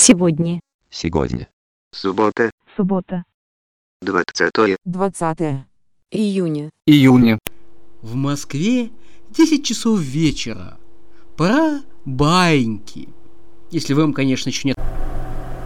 Сегодня. Сегодня. Суббота. Суббота. 20 июня. Июня. В Москве 10 часов вечера. Пора баиньки. Если вам, конечно, еще нет